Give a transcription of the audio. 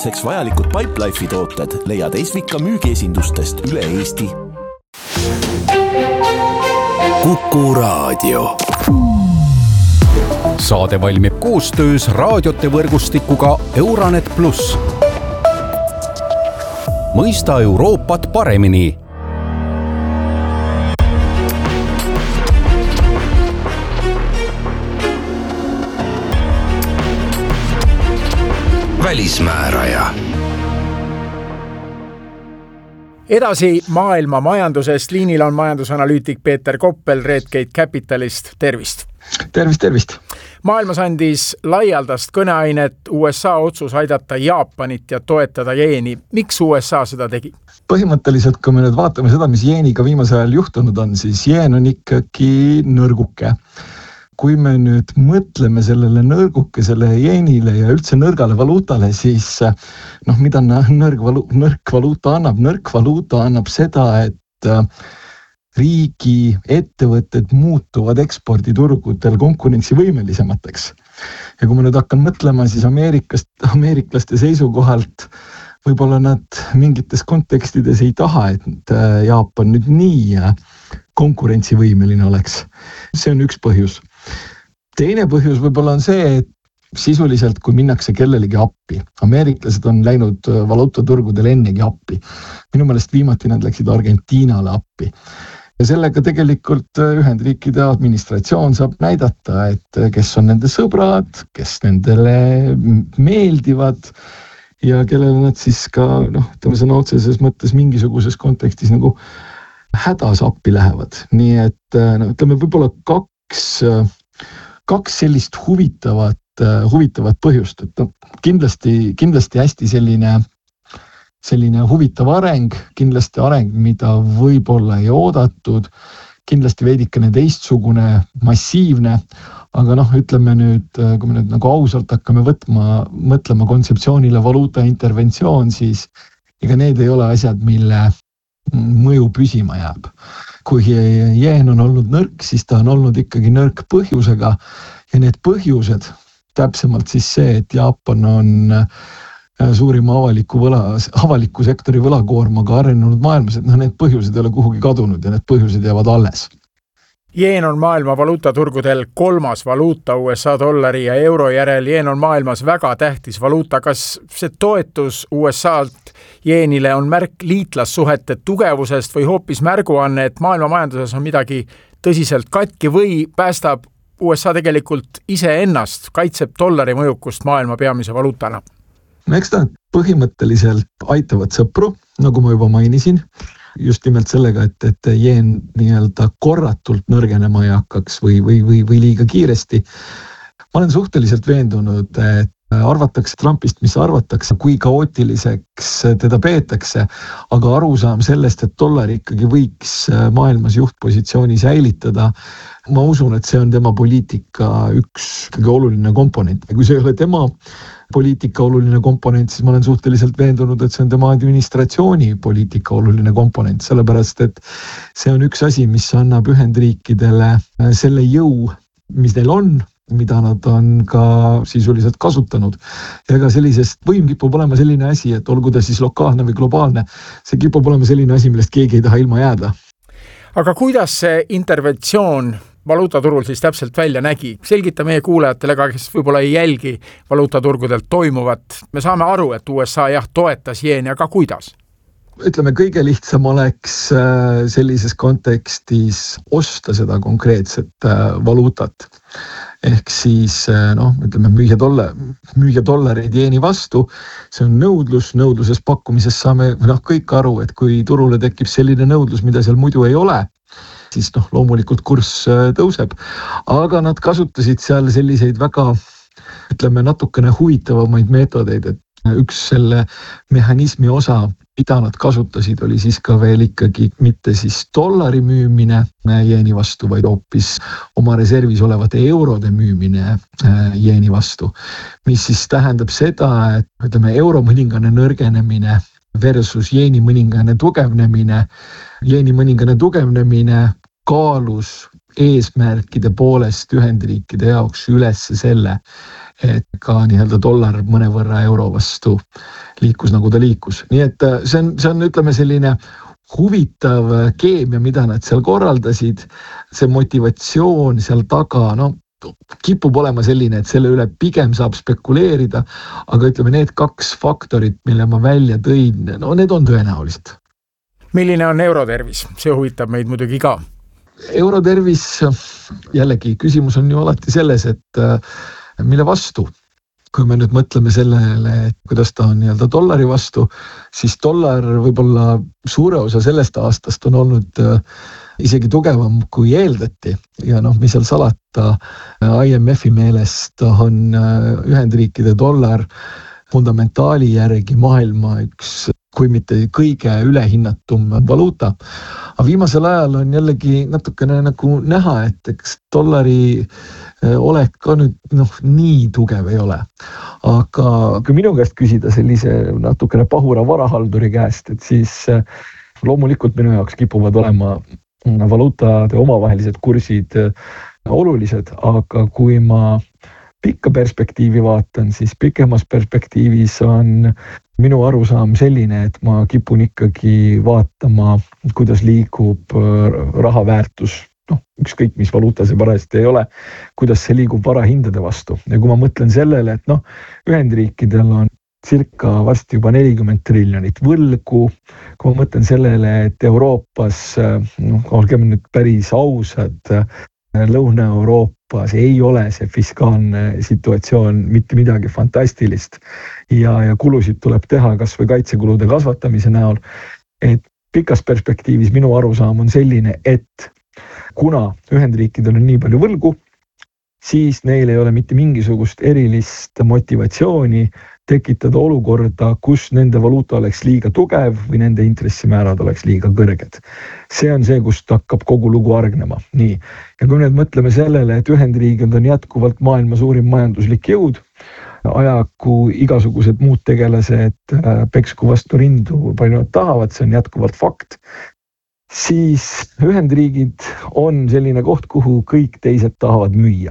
Seks vajalikud Pipelife'i tooted leiad Esvika müügiesindustest üle Eesti. Kuku Raadio. Saade valmib koostöös raadiote võrgustikuga Euronet Plus. Mõista Euroopat paremini. Välismääraja. Edasi maailma majandusest. Liinil on majandusanalüütik Peeter Koppel Redgate Capitalist. Tervist! Tervist! Maailmas andis laialdast kõneainet USA otsus aidata Jaapanit ja toetada jeeni. Miks USA seda tegi? Põhimõtteliselt, kui me nüüd vaatame seda, mis jeeniga viimasel ajal juhtunud on, siis jeen on ikkagi nõrguke. Kui me nüüd mõtleme sellele nõrgukesele jeenile ja üldse nõrgale valuutale, siis mida nõrk valuuta annab? Nõrk valuuta annab seda, et riigi ettevõtted muutuvad eksporditurgudel konkurentsivõimelisemateks. Ja kui ma nüüd hakkan mõtlema, siis ameeriklaste seisukohalt võib-olla nad mingites kontekstides ei taha, et Jaapan nüüd nii konkurentsivõimeline oleks. See on üks põhjus. Teine põhjus võib-olla on see, et sisuliselt kui minnakse kellelegi appi. Ameeriklased on läinud valuutaturgudel ennegi appi. Minu meelest viimati nad läksid Argentiinale appi. Ja sellega tegelikult Ühendriikide administratsioon saab näidata, et kes on nende sõbrad, kes nendele meeldivad ja kellele nad siis ka, sõna otseses mõttes mingisuguses kontekstis nagu hädas appi lähevad. Nii et ütleme võib-olla kaks sellist huvitavat põhjust, et kindlasti hästi selline huvitav areng, kindlasti areng, mida võib-olla ei oodatud, kindlasti veidikene teistsugune, massiivne, aga ütleme nüüd, kui me nüüd nagu ausalt hakkame mõtlema kontseptsioonile valuuta interventsioon, siis ega need ei ole asjad, mille mõju püsima jääb. Kui jeen on olnud nõrk, siis ta on olnud ikkagi nõrk põhjusega ja need põhjused, täpsemalt siis see, et Jaapan on suurima avaliku sektori võlakoormaga arenenud maailmas, et need põhjused ei ole kuhugi kadunud ja need põhjused jäävad alles. Jeen on maailma valuutaturgudel 3. valuuta USA dollari ja euro järel. Jeen on maailmas väga tähtis valuuta. Kas see toetus USA-lt jeenile on märk liitlassuhete tugevusest või hoopis märguanne, et maailma majanduses on midagi tõsiselt katki või päästab USA tegelikult iseennast, kaitseb dollari mõjukust maailma peamise valuutana? Eks ta põhimõtteliselt aitavad sõpru, nagu ma juba mainisin, just nimelt sellega, et jeen nii-öelda korratult nõrgenema ei hakkaks või liiga kiiresti. Ma olen suhteliselt veendunud, et arvatakse Trumpist, mis arvatakse, kui kaootiliseks teda peetakse, aga arusaam sellest, et dollar ikkagi võiks maailmas juhtpositsiooni säilitada, ma usun, et see on tema poliitika üks kõige oluline komponent. Ja kui see ei ole tema poliitika oluline komponent, siis ma olen suhteliselt veendunud, et see on tema administratsiooni poliitika oluline komponent, sellepärast, et see on üks asi, mis annab Ühendriikidele selle jõu, mis neil on, mida nad on ka sisuliselt kasutanud. Ja ega sellisest võim kipub olema selline asi, et olgu ta siis lokaalne või globaalne, see kipub olema selline asi, millest keegi ei taha ilma jääda. Aga kuidas see interventsioon valuutaturul siis täpselt välja nägi? Selgita meie kuulajatele ka, kes võib-olla ei jälgi valuutaturgudelt toimuvat. Me saame aru, et USA toetas jeeni, aga kuidas? Ütleme, kõige lihtsam oleks sellises kontekstis osta seda konkreetset valuutat. Ehk siis, ütleme, müüa dollareid jeeni vastu, see on nõudluses pakkumises saame kõik aru, et kui turule tekib selline nõudlus, mida seal muidu ei ole, siis loomulikult kurss tõuseb. Aga nad kasutasid seal selliseid väga, ütleme, natukene huvitavamaid meetodeid, et üks selle mehhanismi osa, mida nad kasutasid, oli siis ka veel ikkagi mitte siis dollari müümine jeeni vastu, vaid hoopis oma reservis olevate eurode müümine jeeni vastu. Mis siis tähendab seda, et ütleme, euro mõningane nõrgenemine versus jeeni mõningane tugevnemine kaalus eesmärkide poolest Ühendriikide jaoks üles selle, et ka nii-öelda dollar mõnevõrra euro vastu liikus nagu ta liikus. Nii et see on ütleme selline huvitav keemia, mida nad seal korraldasid, see motivatsioon seal taga, kipub olema selline, et selle üle pigem saab spekuleerida, aga ütleme need kaks faktorit, mille ma välja tõin, need on tõenäoliselt. Milline on eurotervis? See huvitab meid muidugi ka. Eurotervis, jällegi küsimus on ju alati selles, et mille vastu. Kui me nüüd mõtleme sellele, et kuidas ta on nii-öelda dollari vastu, siis dollar võib-olla suure osa sellest aastast on olnud isegi tugevam kui eeldati. Ja mis seal salata, IMF-i meelest on Ühendriikide dollar fundamentaali järgi maailma üks, kui mitte kõige ülehinnatum valuuta. Aga viimasel ajal on jällegi natukene nagu näha, et eks dollari olek ka nüüd nii tugev ei ole. Aga kui minu käest küsida sellise natukene pahura varahalduri käest, et siis loomulikult minu jaoks kipuvad olema valuutade omavahelised kursid olulised, aga kui ma pikka perspektiivi vaatan, siis pikemas perspektiivis on minu arusaam selline, et ma kipun ikkagi vaatama, kuidas liigub raha väärtus, ükskõik mis valuuta see parajasti ei ole, kuidas see liigub varahindade vastu. Ja kui ma mõtlen sellele, et Ühendriikidel on circa varsti juba 40 triljonit võlgu, kui ma mõtlen sellele, et Euroopas, olgem nüüd päris ausad, Lõuna-Euroopas ei ole see fiskaalne situatsioon mitte midagi fantastilist ja kulusid tuleb teha kas või kaitsekulude kasvatamise näol, et pikas perspektiivis minu arusaam on selline, et kuna Ühendriikidel on nii palju võlgu, siis neil ei ole mitte mingisugust erilist motivatsiooni tekitada olukorda, kus nende valuuta oleks liiga tugev või nende intressimäärad oleks liiga kõrged. See on see, kust hakkab kogu lugu argnema. Nii. Ja kui nüüd mõtleme sellele, et Ühendriigid on jätkuvalt maailma suurim majanduslik jõud, ajaku igasugused muud tegelased peksku vastu rindu, palju nad tahavad, see on jätkuvalt fakt, siis Ühendriigid on selline koht, kuhu kõik teised tahavad müüa.